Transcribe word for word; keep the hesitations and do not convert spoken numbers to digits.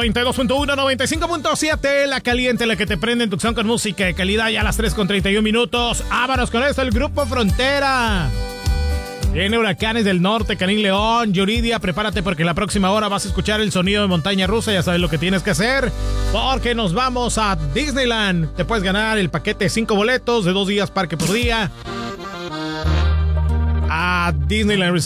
noventa y dos punto uno, noventa y cinco punto siete, la caliente, la que te prende en Tucson con música de calidad, ya a las tres con treinta y un minutos. Vámonos con esto, el Grupo Frontera. Viene Huracanes del Norte, Canín León, Yuridia, prepárate porque la próxima hora vas a escuchar el sonido de montaña rusa, ya sabes lo que tienes que hacer, porque nos vamos a Disneyland. Te puedes ganar el paquete de cinco boletos de dos días, parque por día, a Disneyland Resort.